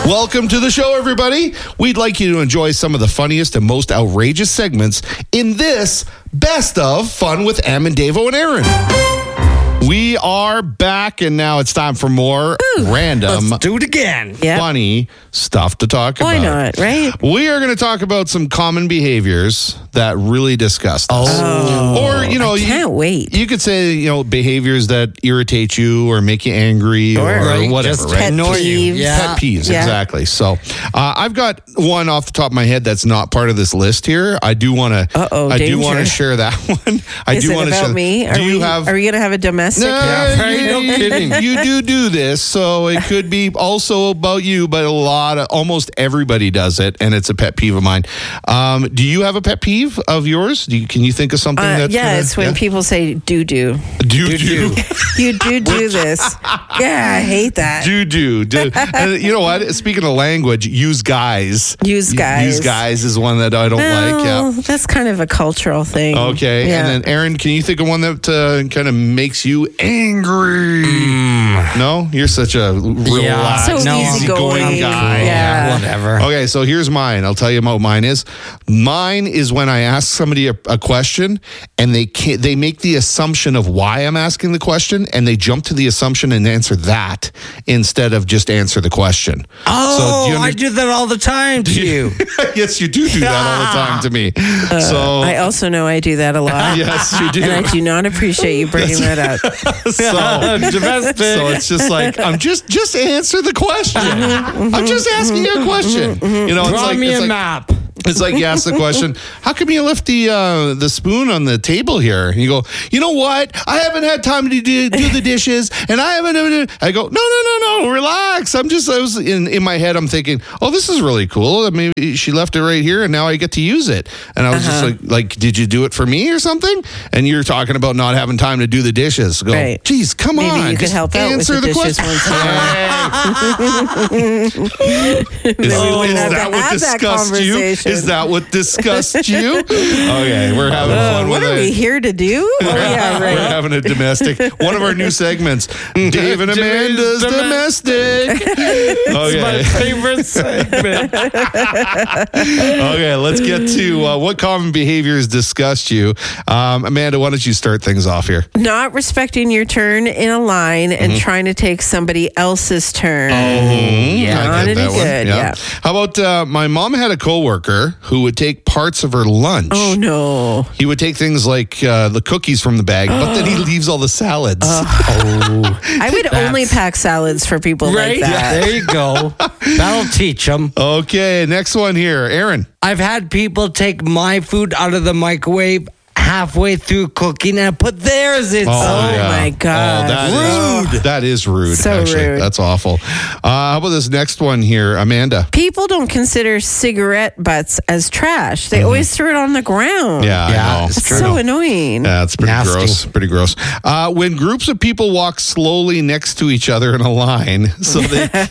Welcome to the show, everybody. We'd like you to enjoy some of the funniest and most outrageous segments in this Best of Fun with Em and Davo and Aaron. We are back, and now it's time for more random, Let's do it again. funny stuff to talk about. Why not, right? We are going to talk about some common behaviors that really disgust us. Or, I can't wait. You could say, behaviors that irritate you or make you angry or whatever, Just right? Pet annoy you. peeves. Yeah. Pet peeves, Yeah. exactly. So I've got one off the top of my head that's not part of this list here. I do want to. I do want to danger. share that one. Is it about me? Are we going to have a domestic? No, right? No kidding. You do this, so it could be also about you, but almost everybody does it, and it's a pet peeve of mine. Do you have a pet peeve of yours? Can you think of something that's it's when people say do. do. You do this. Yeah, I hate that. Do. And you know what? Speaking of language, use guys. Use guys. Use guys is one that I don't like. Yeah. That's kind of a cultural thing. Okay. Yeah. And then, Aaron, can you think of one that kind of makes you angry? No? You're such a relaxed, So easygoing guy. Yeah. Whatever. Okay, so here's mine. I'll tell you what mine is. Mine is when I ask somebody a question and they make the assumption of why I'm asking the question, and they jump to the assumption and answer that instead of just answer the question. Oh, So I do that all the time to you. Yes, you do that all the time to me. So I also know I do that a lot. yes, you do. And I do not appreciate you bringing that up. So it's just like, I'm just answer the question. I'm just asking you a question. Draw me a map. It's like you ask the question, how come you left the spoon on the table here? And you go, you know what? I haven't had time to do the dishes, and I go, no, relax. I was in my head, I'm thinking, oh, this is really cool. Maybe she left it right here, and now I get to use it. And I was just like, did you do it for me or something? And you're talking about not having time to do the dishes. Go, Right. geez, come on. Maybe you could just help out with answer the dishes question. wouldn't have to Is that what have that disgusts you? conversation. Is that what disgusts you? Okay, we're having fun with What are it. we here to do? Oh, yeah, We're right. having a domestic. One of our new segments, Dave and Amanda's domestic. My Okay. favorite segment. Okay, let's get to what common behaviors disgust you. Amanda, why don't you start things off here? Not respecting your turn in a line and trying to take somebody else's turn. I Not get any that one. good. Yeah. How about my mom had a coworker who would take parts of her lunch. Oh, no. He would take things like the cookies from the bag, but then he leaves all the salads. I would only pack salads for people Right? like that. There you go. That'll teach them. Okay, next one here. Aaron. I've had people take my food out of the microwave halfway through cooking and put theirs inside. my God. That is rude. So actually. rude. That's awful. How about this next one here, Amanda? People don't consider cigarette butts as trash. They always throw it on the ground. Yeah, I know. it's It's true. so annoying. Yeah, it's pretty Nasty. gross. Pretty gross. When groups of people walk slowly next to each other in a line, so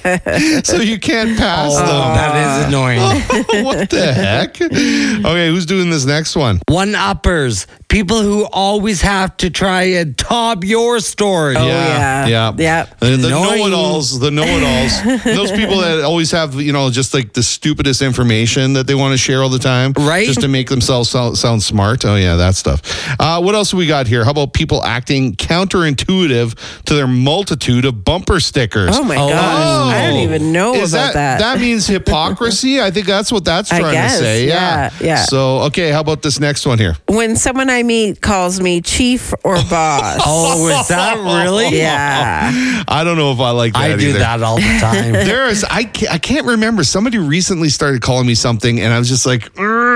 you can't pass them. That is annoying. What the heck? Okay, who's doing this next one? One-uppers. People who always have to try and top your story. yeah. The Annoying. know-it-alls. Those people that always have, just like the stupidest information that they want to share all the time. Right. Just to make themselves sound smart. Oh, yeah, that stuff. What else have we got here? How about people acting counterintuitive to their multitude of bumper stickers? Oh, my gosh. I don't even know Is about that. That means hypocrisy? I think that's what that's I trying guess, to say. yeah. So, okay, how about this next one here? When someone I meet calls me chief or boss. Oh, is that really? Yeah. I don't know if I like that I do either. that all the time. I can't remember. Somebody recently started calling me something, and I was just like,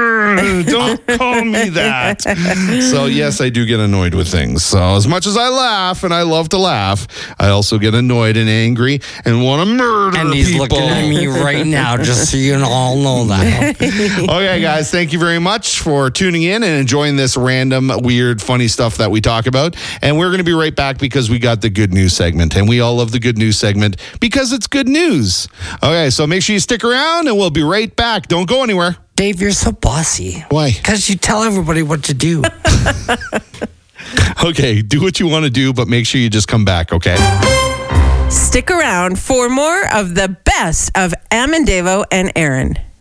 don't call me that. So, yes, I do get annoyed with things. So, as much as I laugh, and I love to laugh, I also get annoyed and angry and want to murder And he's people. looking at me right now, just so you all know that. Okay, guys, thank you very much for tuning in and enjoying this random, weird, funny stuff that we talk about. And we're going to be right back because we got the good news segment. And we all love the good news segment because it's good news. Okay, so make sure you stick around and we'll be right back. Don't go anywhere. Dave, you're so bossy. Why? Because you tell everybody what to do. Okay, do what you want to do, but make sure you just come back, okay? Stick around for more of the best of Amandavo and Aaron.